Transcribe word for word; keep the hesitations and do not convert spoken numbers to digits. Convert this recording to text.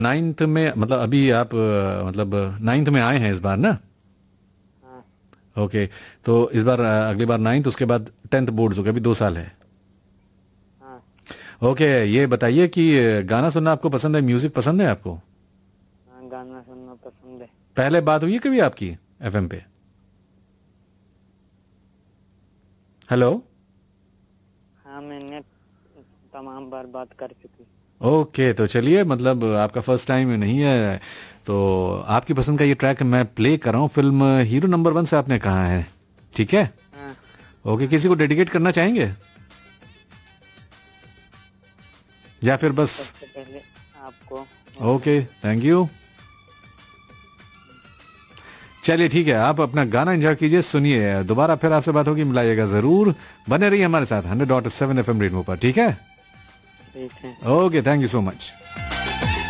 Ninth में मतलब अभी आप अ, मतलब नाइन्थ में आए हैं इस बार ना? हाँ। ओके। तो इस बार अ, अगली बार नाइन्थ, उसके बाद टेंथ बोर्ड्स हो गए, अभी दो साल है। हाँ। ओके, ये बताइए कि गाना सुनना आपको पसंद है, म्यूजिक पसंद है आपको? हाँ, गाना सुनना पसंद है। पहले बात हुई है कभी आपकी एफएम पे? हेलो। हाँ, मैंने तमाम बार बात कर चुकी। ओके, तो चलिए, मतलब आपका फर्स्ट टाइम नहीं है। तो आपकी पसंद का ये ट्रैक मैं प्ले कर रहा हूँ, फिल्म हीरो नंबर वन से आपने कहा है, ठीक है? हाँ। ओके, हाँ, किसी को डेडिकेट करना चाहेंगे या फिर बस? सबसे पहले आपको। और ओके, थैंक यू। चलिए ठीक है, आप अपना गाना एंजॉय कीजिए, सुनिए, दोबारा फिर आपसे बात होगी, मिलाइएगा जरूर। बने रहिए हमारे साथ hundred dot seven F M radio पर, ठीक है? ठीक है। Okay, thank you so much.